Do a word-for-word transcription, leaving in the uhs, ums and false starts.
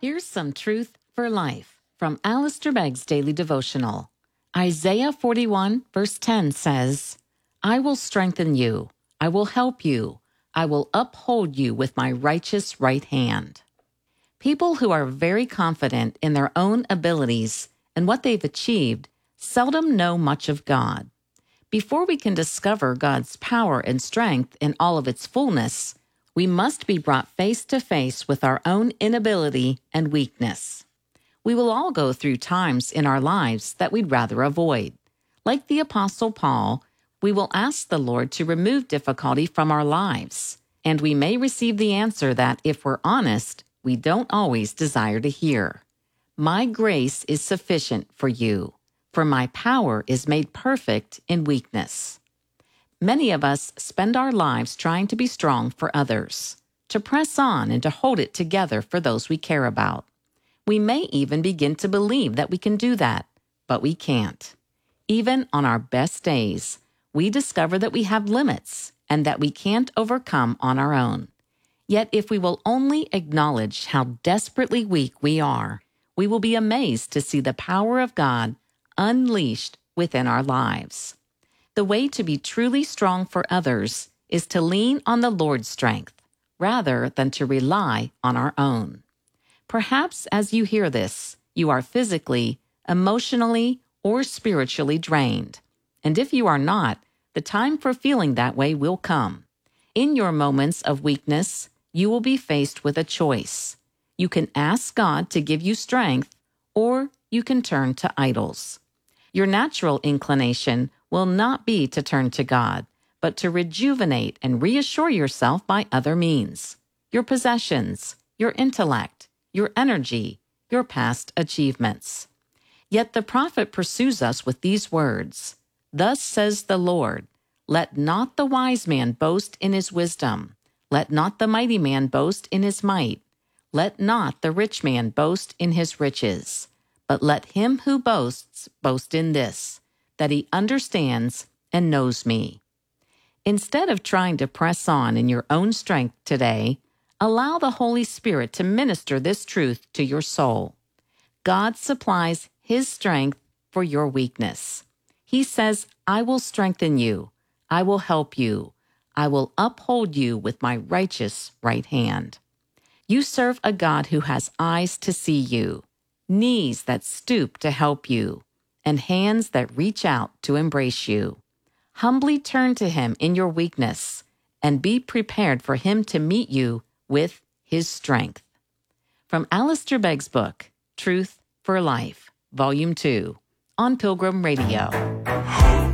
Here's some truth for life from Alistair Begg's Daily Devotional. Isaiah forty-one, verse ten says, I will strengthen you. I will help you. I will uphold you with my righteous right hand. People who are very confident in their own abilities and what they've achieved seldom know much of God. Before we can discover God's power and strength in all of its fullness, we must be brought face to face with our own inability and weakness. We will all go through times in our lives that we'd rather avoid. Like the Apostle Paul, we will ask the Lord to remove difficulty from our lives, and we may receive the answer that, if we're honest, we don't always desire to hear. My grace is sufficient for you, for my power is made perfect in weakness. Many of us spend our lives trying to be strong for others, to press on and to hold it together for those we care about. We may even begin to believe that we can do that, but we can't. Even on our best days, we discover that we have limits and that we can't overcome on our own. Yet if we will only acknowledge how desperately weak we are, we will be amazed to see the power of God unleashed within our lives. The way to be truly strong for others is to lean on the Lord's strength, rather than to rely on our own. Perhaps as you hear this, you are physically, emotionally, or spiritually drained. And if you are not, the time for feeling that way will come. In your moments of weakness, you will be faced with a choice. You can ask God to give you strength, or you can turn to idols. Your natural inclination will not be to turn to God, but to rejuvenate and reassure yourself by other means. Your possessions, your intellect, your energy, your past achievements. Yet the prophet pursues us with these words, Thus says the Lord, let not the wise man boast in his wisdom. Let not the mighty man boast in his might. Let not the rich man boast in his riches. But let him who boasts boast in this, that he understands and knows me. Instead of trying to press on in your own strength today, allow the Holy Spirit to minister this truth to your soul. God supplies His strength for your weakness. He says, I will strengthen you. I will help you. I will uphold you with my righteous right hand. You serve a God who has eyes to see you, knees that stoop to help you, and hands that reach out to embrace you. Humbly turn to Him in your weakness and be prepared for Him to meet you with His strength. From Alistair Begg's book, Truth for Life, Volume two, on Pilgrim Radio.